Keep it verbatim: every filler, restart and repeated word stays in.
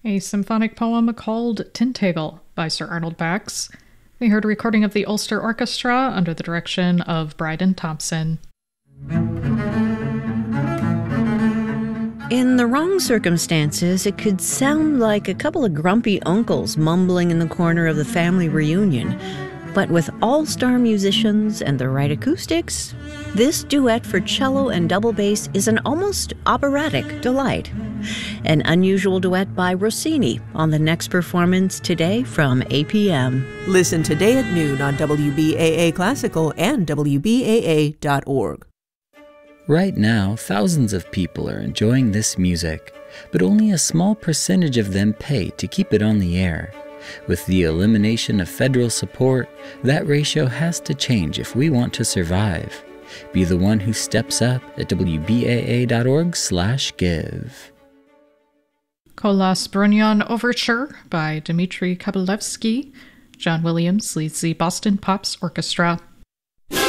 A symphonic poem called Tintagel by Sir Arnold Bax. We heard a recording of the Ulster Orchestra under the direction of Bryden Thompson. In the wrong circumstances, it could sound like a couple of grumpy uncles mumbling in the corner of the family reunion. But with all-star musicians and the right acoustics, this duet for cello and double bass is an almost operatic delight. An unusual duet by Rossini on the next performance today from A P M. Listen today at noon on W B A A Classical and W B A A dot org. Right now, thousands of people are enjoying this music, but only a small percentage of them pay to keep it on the air. With the elimination of federal support, that ratio has to change if we want to survive. Be the one who steps up at W B A A dot org slash give. Kolas Brunyon Overture by Dmitri Kabalevsky. John Williams leads the Boston Pops Orchestra.